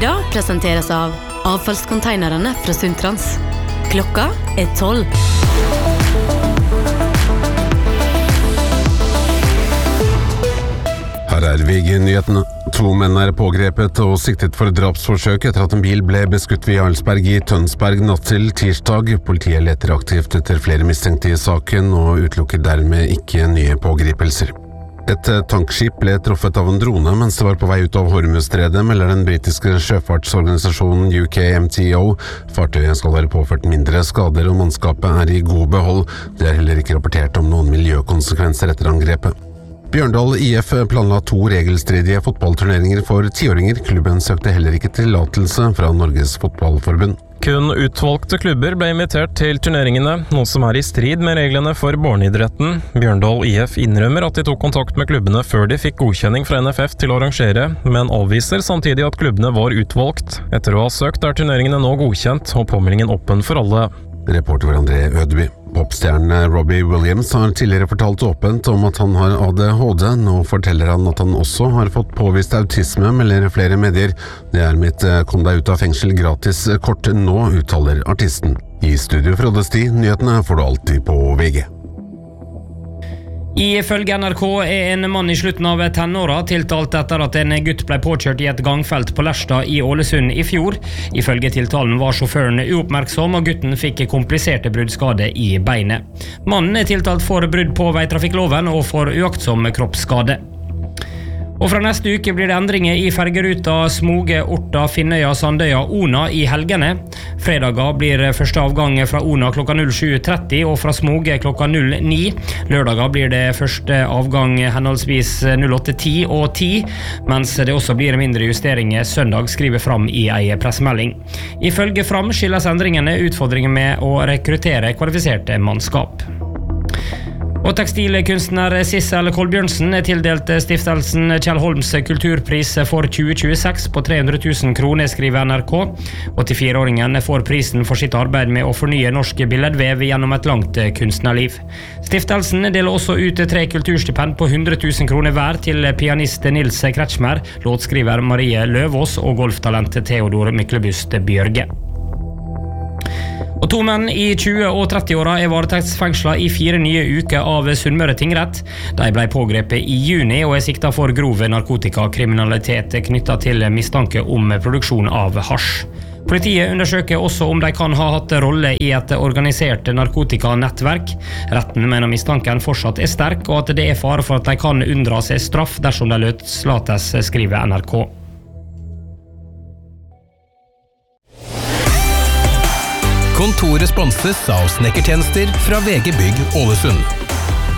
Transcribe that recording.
Nyhetsmorgen presenteres av avfallskonteinerne fra Sundtrans. Klokka 12. Her VG-nyhetene. 2 menn pågrepet og siktet for drapsforsøk etter at en bil ble beskutt ved Jarlsberg i Tønsberg natt til tirsdag. Politiet leter aktivt etter flere mistenkte i saken og utelukker dermed ikke nye pågripelser. Et tankskip ble truffet av en drone mens det var på vei ut av Hormuzstredet, melder den britiske sjøfartsorganisasjonen UKMTO. Fartøyet skal være påført mindre skader og mannskapet i god behold. Det heller ikke rapportert om noen miljøkonsekvenser etter angrepet. Bjørndal IF planla 2 regelstridige fotballturneringer for 10-åringer. Klubben søkte heller ikke tillatelse fra Norges Fotballforbund. Kun utvalgte klubber ble invitert til turneringene, noe som i strid med reglene for barneidretten. Bjørndal IF innrømmer at de tok kontakt med klubbene før de fikk godkjenning fra NFF til å arrangere, men avviser samtidig at klubbene var utvalgt. Etter å ha søkt turneringene nå godkjent, og påmeldingen åpen for alle. Reporter var André Ødeby. Popstjernen Robbie Williams har tidligere fortalt åpent om at han har ADHD. Nå forteller han at han også har fått påvist autisme, melder flere medier. Det mitt kom deg ut av fengsel gratis kort nå, uttaler artisten. I studio Frode Sti, nyhetene får du alltid på VG. Ifølge NRK en mann i slutten av tenåra tiltalt etter at en gutt ble påkjørt i et gangfelt på Lerstad i Ålesund i fjor. Ifølge tiltalen var sjåføren uoppmerksom, og gutten fikk kompliserte bruddskade i beinet. Mannen tiltalt for brudd på veitrafikkloven og for uaktsom kroppsskade. Og fra neste uke blir det endringer i fergeruta Smoge, Orta, Finnøya, Sandøya, Ona i helgene. Fredager blir første avgang fra Ona klokka 07.30 og fra Smoge klokka 09. Lørdager blir det første avgang henholdsvis 08.10 og 10, mens det også blir mindre justeringer søndag, skriver Fram i en pressemelding. Ifølge Fram skyldes endringene utfordringer med å rekruttere kvalifiserte mannskap. Og tekstilkunstner Sissel Kolbjørnsen tildelt stiftelsen Kjell Holms kulturpris for 2026 på 300 000 kroner, skriver NRK. 84-åringen får prisen for sitt arbeid med å fornye norsk billedvev gjennom et langt kunstnerliv. Stiftelsen deler også ut 3 kulturstipend på 100 000 kroner hver til pianist Nils Kretschmer, låtskriver Marie Løvås og golftalent Theodor Myklebust Bjørge. Og 2 menn i 20- og 30-åra varetektsfengslet i 4 nye uker av Sunnmøre tingrett. De ble pågrepet i juni og siktet for grov narkotikakriminalitet knyttet til mistanke om produksjon av hasj. Politiet undersøker også om de kan ha hatt rolle i et organisert narkotikanettverk. Retten mener mistanken fortsatt sterk, og at det fare for at de kan unndra seg straff dersom de løslates, skriver NRK. Kontoret sponses av snekkertjenester fra VG Bygg Ålesund.